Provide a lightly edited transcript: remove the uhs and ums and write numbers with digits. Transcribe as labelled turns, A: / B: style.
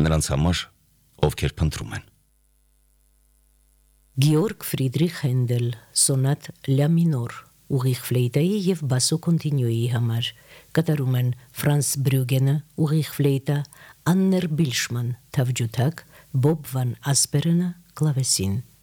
A: նրանց համար, ովքեր փնտրում են։
B: Գեորգ Ֆրիդրիխ Հենդել, սոնատ լա մինոր, ուղիղ ֆլեյտայի և բասո կոնտինյուի համար, կատարում են Ֆրանս Բրյուգենը, ուղիղ ֆլեյտա, Աններ Բիլշման, թավջութակ, Բոբ վան Ասպերենը, կլավեսին։